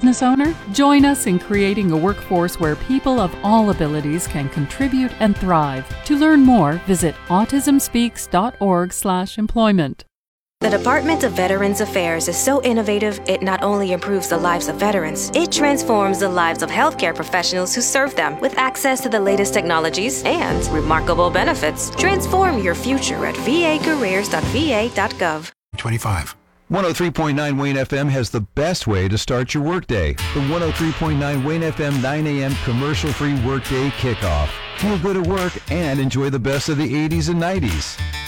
business owner? Join us in creating a workforce where people of all abilities can contribute and thrive. To learn more, visit autismspeaks.org/employment. The Department of Veterans Affairs is so innovative, it not only improves the lives of veterans, it transforms the lives of healthcare professionals who serve them with access to the latest technologies and remarkable benefits. Transform your future at vacareers.va.gov. 25. 103.9 Wayne FM has the best way to start your workday. The 103.9 Wayne FM 9 a.m. commercial-free workday kickoff. Feel good at work and enjoy the best of the 80s and 90s.